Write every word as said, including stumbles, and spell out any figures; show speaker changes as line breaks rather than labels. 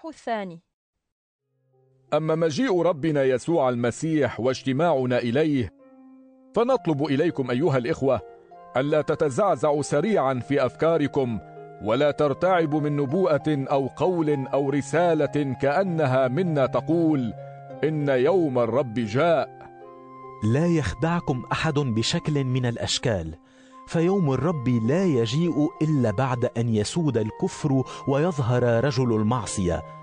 الإصحاح الثاني.
أما مجيء ربنا يسوع المسيح واجتماعنا إليه، فنطلب إليكم أيها الإخوة ألا تتزعزعوا سريعا في أفكاركم، ولا ترتعبوا من نبوءة أو قول أو رسالة كأنها منا تقول إن يوم الرب جاء.
لا يخدعكم أحد بشكل من الأشكال، فيوم الرب لا يجيء إلا بعد أن يسود الكفر ويظهر رجل المعصية،